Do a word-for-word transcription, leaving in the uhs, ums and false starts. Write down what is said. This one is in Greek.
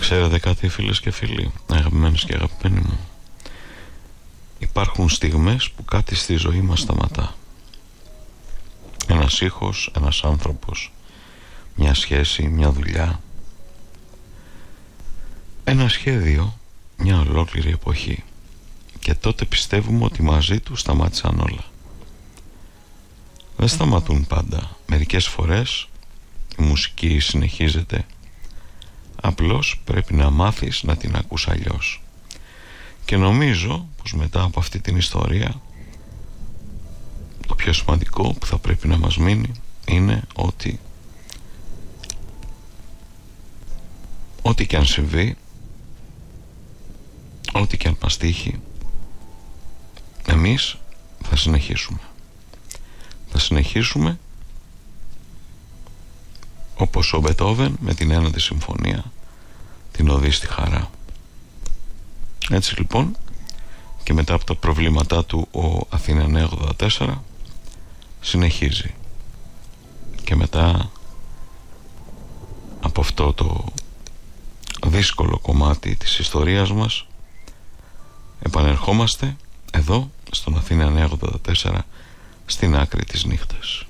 Ξέρετε κάτι, φίλες και φίλοι, αγαπημένες και αγαπημένοι μου? Υπάρχουν στιγμές που κάτι στη ζωή μας σταματά. Ένας ήχος, ένας άνθρωπος, μια σχέση, μια δουλειά, ένα σχέδιο, μια ολόκληρη εποχή. Και τότε πιστεύουμε ότι μαζί του σταμάτησαν όλα. Δεν σταματούν πάντα. Μερικές φορές η μουσική συνεχίζεται. Απλώς πρέπει να μάθεις να την ακούς αλλιώς. Και νομίζω πως μετά από αυτή την ιστορία το πιο σημαντικό που θα πρέπει να μας μείνει είναι ότι ό,τι και αν συμβεί, ό,τι και αν μας τύχει, εμείς θα συνεχίσουμε. Θα συνεχίσουμε όπως ο Μπετόβεν με την ένατη συμφωνία, την Οδή στη Χαρά. Έτσι λοιπόν, και μετά από τα προβλήματά του ο Αθήνα νέα ογδόντα τέσσερα συνεχίζει. Και μετά από αυτό το δύσκολο κομμάτι της ιστορίας μας επανερχόμαστε εδώ στον Αθήνα νέα ογδόντα τέσσερα, στην άκρη της νύχτας.